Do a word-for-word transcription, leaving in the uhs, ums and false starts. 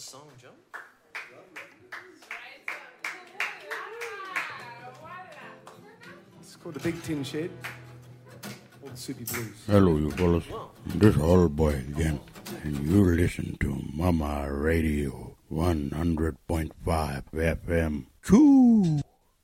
nice song, John. It's called The Big Tin Shed, or the Soupy Blues. Hello, you fellas. This is Old Boy again, and you listen to Mama Radio one hundred point five F M. Choo!